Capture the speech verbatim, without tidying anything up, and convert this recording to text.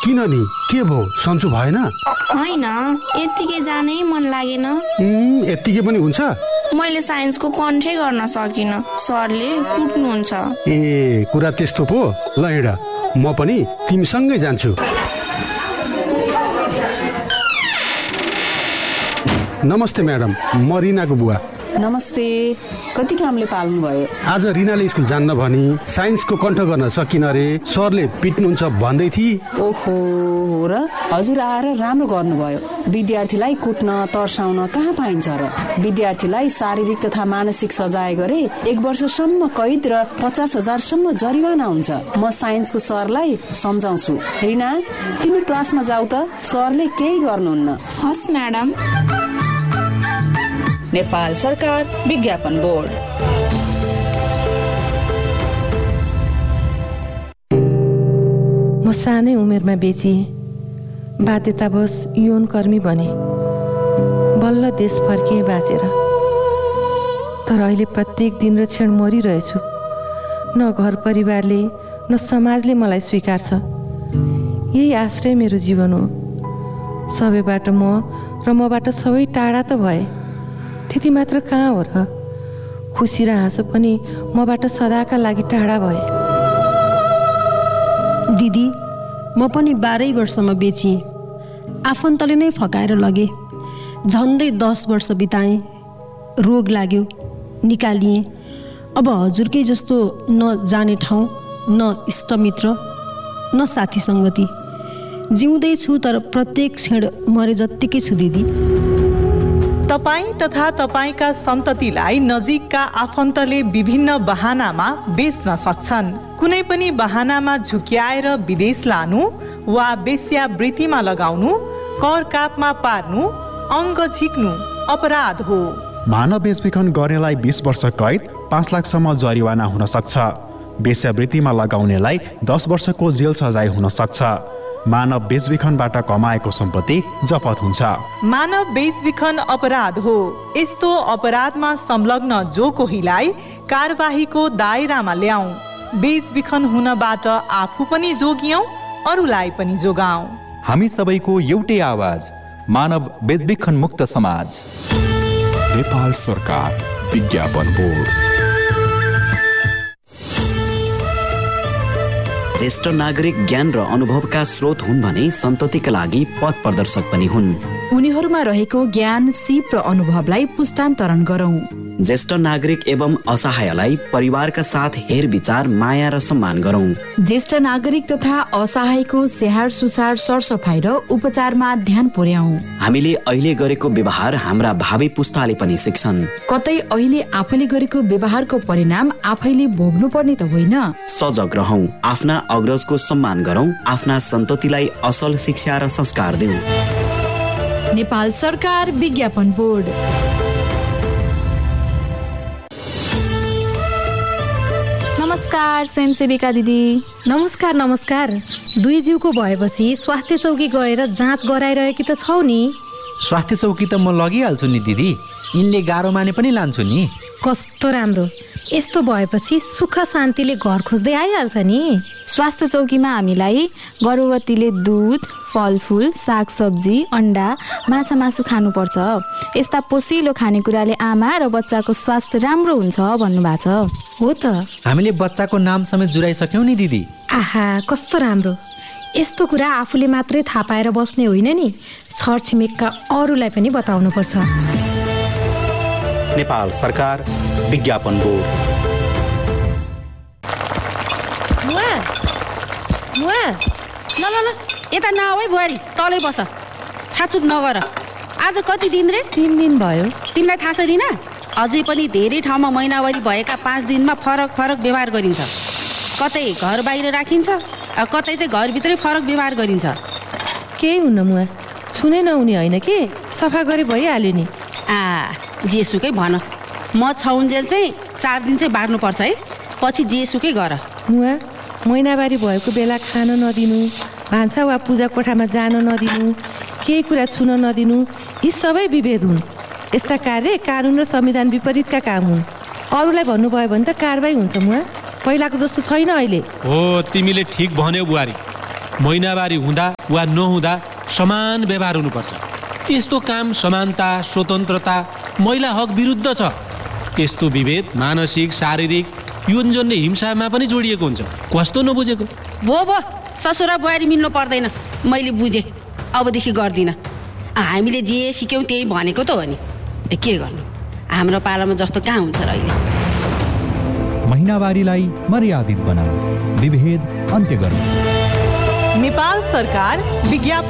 किन नि के भो सन्चो भएन? होइन यतिकै जानै मन लागेन। यतिकै पनि हुन्छ? मैले साइन्सको कन्ठै गर्न सकिन, सरले कुट्नुहुन्छ। ए कुरा त्यस्तो पो। ल हिँड, म पनि तिमीसँगै जान्छु। नमस्ते म्याडम, म रिनाको बुवा। नमस्ते। कति कामले पाल्नु भयो? आज रिनाले स्कुल जान्न भनी साइन्सको कण्ठ गर्न सकिन रे, सरले पिट्नुहुन्छ भन्दै थिए। ओहो हो र? हजुर आएर राम्रो गर्नुभयो। विद्यार्थीलाई कुट्न तर्साउन कहाँ पाइन्छ र? विद्यार्थीलाई शारीरिक तथा मानसिक सजाय गरे एक वर्षसम्म कैद र पचास हजारसम्म जरिवाना हुन्छ। म साइन्सको सरलाई सम्झाउँछु। रिना तिमी क्लासमा जाऊ त, सरले केही गर्नुहुन्न। हस् म्याडम। नेपाल सरकार विज्ञापन बोर्ड। म सानै उमेरमा बेचिए, बाध्यतावश यौन कर्मी बने। बल्ल देश फर्किए बाँचेर। तर अहिले प्रत्येक दिन र क्षण मरिरहेछु। न घर परिवारले न समाजले मलाई स्वीकार्छ। यही आश्रय मेरो जीवन हो। सबैबाट म र मबाट सबै टाढा त भए, त्यति मात्र कहाँ हो र? खुसी र हाँसो पनि मबाट सदाका लागि टाढा भए। दिदी म पनि बाह्रै वर्षमा बेचिएँ। आफन्तले नै फकाएर लगे। झन्डै दस वर्ष बिताएँ। रोग लाग्यो, निकालिएँ। अब हजुरकै जस्तो न जाने ठाउँ, न इष्टमित्र, न साथी सङ्गति। जिउँदैछु तर प्रत्येक क्षण मरे जत्तिकै छु दिदी। तपाईं तथा तपाईंका सन्ततिलाई नजिकका आफन्तले विभिन्न बहानामा बेच्न सक्छन्। कुनै पनि बहानामा झुक्याएर विदेश लानु वा वेश्यावृत्तिमा लगाउनु, कर कापमा पार्नु, अङ्ग झिक्नु अपराध हो। मानव बेचबिखन गर्नेलाई बीस वर्ष कैद, पाँच लाखसम्म जरिवाना हुन सक्छ। वेश्यावृत्तिमा लगाउनेलाई दस वर्षको जेल सजाय हुन सक्छ। मानव बेचबिखनबाट कमाएको सम्पत्ति जफत हुन्छ। मानव बेचबिखन अपराध हो। यस्तो अपराधमा संलग्न जो कोहीलाई कारबाहीको दायरामा ल्याऊ। बेचबिखन हुनबाट आफू पनि जोगियौं, अरूलाई पनि जोगाऊ। हामी सबैको एउटै आवाज, मानव बेचबिखन मुक्त समाज। नेपाल सरकार विज्ञापन बोर्ड। ज्येष्ठ नागरिक ज्ञान र अनुभवका स्रोत हुन् भने सन्ततिका लागि पथ प्रदर्शक पनि हुन्। उनीहरूमा रहेको ज्ञान, सिप र अनुभवलाई पुस्तान्तरण गरौं। ज्येष्ठ नागरिक एवं असहायलाई परिवारका साथ हेरविचार, माया र सम्मान गरौं। ज्येष्ठ नागरिक तथा असहायको स्याहार सुसार, सरसफाई र उपचारमा ध्यान पुर्याऊ। हामीले अहिले गरेको व्यवहार हाम्रा भावी पुस्ताले पनि सिक्छन्। कतै अहिले आफैले गरेको व्यवहारको परिणाम आफैले भोग्नु पर्ने त होइन। सजग रहौं, आफ्ना अग्रजको सम्मान गरौं, आफ्ना सन्ततिलाई असल शिक्षा र संस्कार देऊ। नेपाल सरकार विज्ञापन बोर्ड। नमस्कार स्वयंसेविका दिदी। नमस्कार नमस्कार। दुई जिउको भएपछि स्वास्थ्य चौकी गएर जाँच गराइरहेकी त छौ नि? स्वास्थ्य चौकी त म लगिहाल्छु नि दिदी, यिनले गाह्रो माने पनि लान्छु नि। कस्तो राम्रो। यस्तो भएपछि सुख शान्तिले घर खोज्दै आइहाल्छ नि। स्वास्थ्य चौकीमा हामीलाई गर्भवतीले दुध, फलफुल, सागसब्जी, अन्डा, माछा मासु खानुपर्छ। यस्ता पोसिलो खानेकुराले आमा र बच्चाको स्वास्थ्य राम्रो हुन्छ भन्नुभएको छ। हो त, हामीले बच्चाको नाम समेत जुराइसक्यौँ नि दिदी। आहा कस्तो राम्रो। यस्तो कुरा आफूले मात्रै थाहा पाएर बस्ने होइन नि, छरछिमेकका अरूलाई पनि बताउनु पर्छ। नेपाल सरकार विज्ञापन बोर्ड। मुआ मुआ ल ल ल यता नआऊ है बुहारी, तलै बस, छाचुक नगर। आज कति दिन रे? तीन दिन भयो। तिमीलाई थाहा छ रिना, अझै पनि धेरै ठाउँमा महिनावारी भएका पाँच दिनमा फरक फरक व्यवहार गरिन्छ। कतै घर बाहिर राखिन्छ, कतै चाहिँ घरभित्रै फरक व्यवहार गरिन्छ। केही हुन्न मुआ, छुनै नहुने होइन के, सफा गरे भइहाल्यो नि। आ जेसुकै भन, म छौन्जेल चाहिँ चार दिन चाहिँ बार्नुपर्छ है, पछि जेसुकै गर। मुआ महिनावारी भएको बेला खान नदिनु, भान्सा वा पूजा कोठामा जान नदिनु, केही कुरा छुन नदिनु, यी सबै विभेद हुन्। यस्ता कार्य कानुन र संविधान विपरीतका काम हुन्। अरूलाई भन्नुभयो भने त कारबाही हुन्छ मुआ, पहिलाको जस्तो छैन अहिले। हो तिमीले ठिक भन्यौ बुहारी। महिनावारी हुँदा वा नहुँदा समान व्यवहार हुनुपर्छ। यस्तो काम समानता, स्वतन्त्रता, महिला हक विरुद्ध छ। यस्तो विभेद मानसिक, शारीरिक, यौन हिंसामा पनि जोडिएको हुन्छ। कस्तो नबुझेको? भो भो ससुरा बुहारी मिल्नु पर्दैन, मैले बुझेँ, अबदेखि गर्दिनँ। हामीले जे सिक्यौँ त्यही भनेको त हो नि, के गर्नु, हाम्रो पालामा जस्तो कहाँ हुन्छ र अहिले। महिनावारीलाई मर्यादित बनाऊ, विभेद अन्त्य गर्नु। नेपाल सरकार विज्ञापन